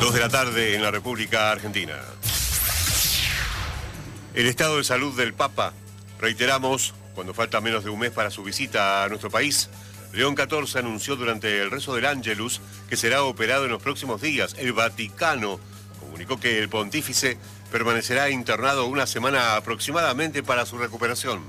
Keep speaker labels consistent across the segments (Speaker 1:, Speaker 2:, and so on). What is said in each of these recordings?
Speaker 1: 2 de la tarde en la República Argentina. El estado de salud del Papa, reiteramos, cuando falta menos de un mes para su visita a nuestro país, León XIV anunció durante el rezo del Ángelus que será operado en los próximos días. El Vaticano comunicó que el pontífice permanecerá internado una semana aproximadamente para su recuperación.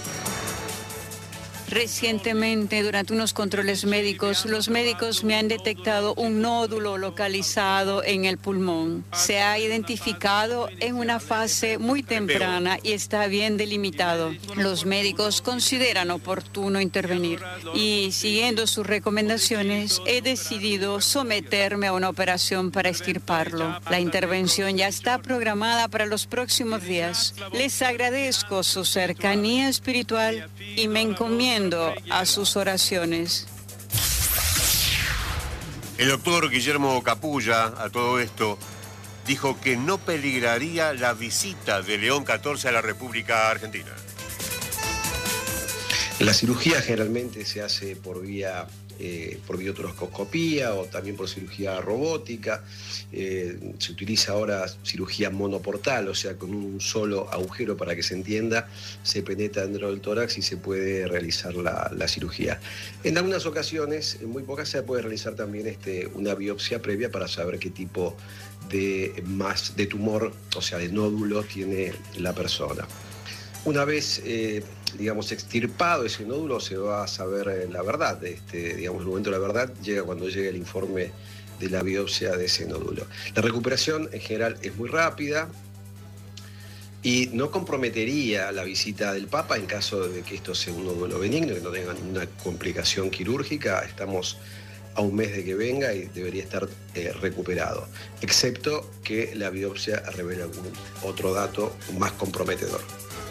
Speaker 2: Recientemente, durante unos controles médicos, los médicos me han detectado un nódulo localizado en el pulmón. Se ha identificado en una fase muy temprana y está bien delimitado. Los médicos consideran oportuno intervenir y, siguiendo sus recomendaciones, he decidido someterme a una operación para extirparlo. La intervención ya está programada para los próximos días. Les agradezco su cercanía espiritual y me encomiendo a sus oraciones.
Speaker 1: El doctor Guillermo Capulla, a todo esto, dijo que no peligraría la visita de León XIV a la República Argentina.
Speaker 3: La cirugía generalmente se hace por vía biotroscopía o también por cirugía robótica. Se utiliza ahora cirugía monoportal, o sea, con un solo agujero, para que se entienda, se penetra dentro del tórax y se puede realizar la cirugía. En algunas ocasiones, en muy pocas, se puede realizar también una biopsia previa para saber qué tipo de tumor, o sea, de nódulo tiene la persona. Una vez, extirpado ese nódulo, se va a saber la verdad. El momento de la verdad llega cuando llega el informe de la biopsia de ese nódulo. La recuperación en general es muy rápida y no comprometería la visita del Papa en caso de que esto sea un nódulo benigno, que no tenga ninguna complicación quirúrgica. Estamos a un mes de que venga y debería estar recuperado, excepto que la biopsia revele algún otro dato más comprometedor.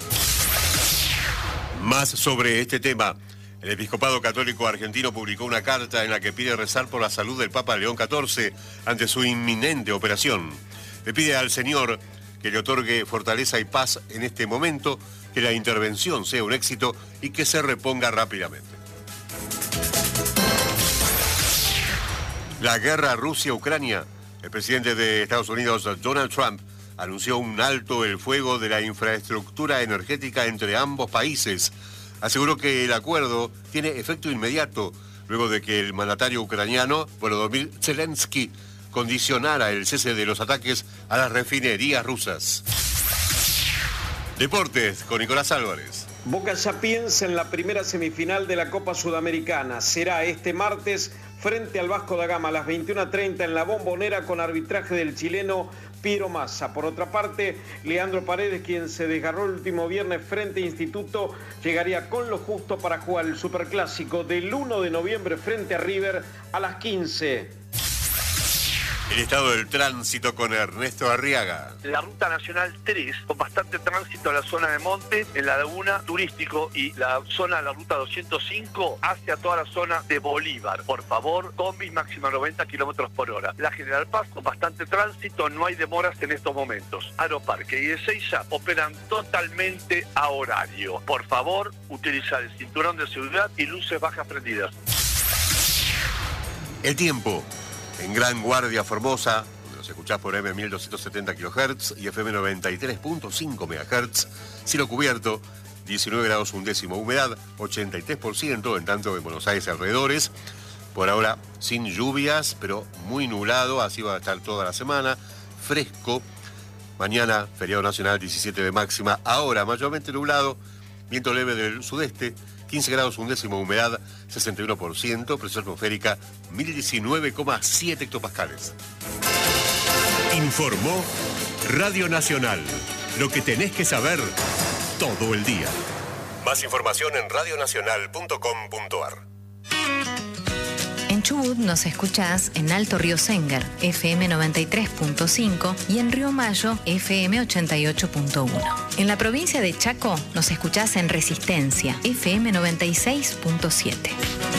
Speaker 1: Más sobre este tema. El Episcopado Católico Argentino publicó una carta en la que pide rezar por la salud del Papa León XIV ante su inminente operación. Le pide al Señor que le otorgue fortaleza y paz en este momento, que la intervención sea un éxito y que se reponga rápidamente. La guerra Rusia-Ucrania. El presidente de Estados Unidos, Donald Trump, anunció un alto el fuego de la infraestructura energética entre ambos países. Aseguró que el acuerdo tiene efecto inmediato, luego de que el mandatario ucraniano, Volodymyr Zelensky, condicionara el cese de los ataques a las refinerías rusas. Deportes, con Nicolás Álvarez.
Speaker 4: Boca ya piensa en la primera semifinal de la Copa Sudamericana. Será este martes frente al Vasco da Gama a las 21:30 en la Bombonera, con arbitraje del chileno Piero Massa. Por otra parte, Leandro Paredes, quien se desgarró el último viernes frente a Instituto, llegaría con lo justo para jugar el Superclásico del 1 de noviembre frente a River a las 15.
Speaker 1: El estado del tránsito con Ernesto Arriaga.
Speaker 5: La ruta nacional 3, con bastante tránsito a la zona de Monte, en la laguna turístico, y la zona de la ruta 205 hacia toda la zona de Bolívar. Por favor, combis máxima 90 kilómetros por hora. La General Paz, con bastante tránsito, no hay demoras en estos momentos. Aeroparque y Ezeiza operan totalmente a horario. Por favor, utilizar el cinturón de seguridad y luces bajas prendidas.
Speaker 1: El tiempo. En Gran Guardia, Formosa, donde nos escuchás por M1270 kHz y FM 93.5 MHz, cielo cubierto, 19 grados un décimo, humedad 83%, en tanto en Buenos Aires y alrededores, por ahora sin lluvias, pero muy nublado, así va a estar toda la semana, fresco. Mañana, feriado nacional, 17 de máxima, ahora mayormente nublado, viento leve del sudeste, 15 grados un décimo, humedad 61%, presión atmosférica 1019,7 hectopascales.
Speaker 6: Informó Radio Nacional. Lo que tenés que saber todo el día.
Speaker 1: Más información en radionacional.com.ar.
Speaker 7: En Chubut nos escuchás en Alto Río Sénger, FM 93.5, y en Río Mayo, FM 88.1. En la provincia de Chaco nos escuchás en Resistencia, FM 96.7.